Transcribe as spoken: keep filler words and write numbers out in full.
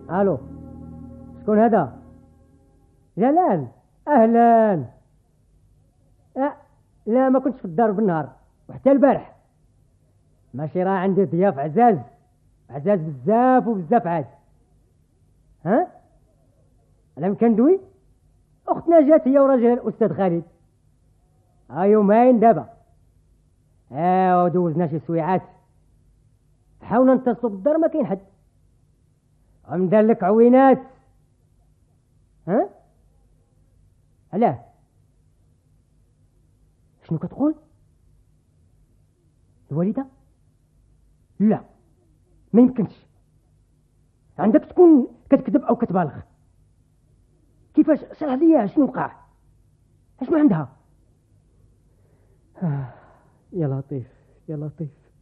الو، شكون هذا؟ جلال، اهلا. أه لا، ما كنتش في الدار بالنهار وحتى البارح. ماشي، راه عندي ضياف عزاز، عزاز بزاف وبزاف عاد. ها، انا مكندوي. اختنا جات هي وراجلها الاستاذ خالد. ها يومين دابا. اه ودوزنا شي سويعات، حاولنا نتصلوا بالدار ما كاين حد. عم لك عوينات. ها، علاه؟ شنو كتقول؟ الوالده؟ لا، ما يمكنش. عندك تكون كتكذب او كتبالغ. كيفاش؟ شرح لي شنو وقع، شنو عندها؟ آه، يا لطيف يا لطيف.